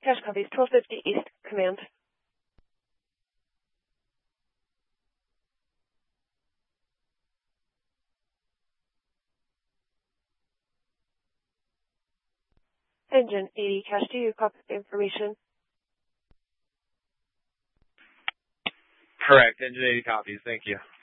Cash copies, 1250 East, command. Engine 80, cash to you, copy the information. Correct, engine 80 copies, thank you.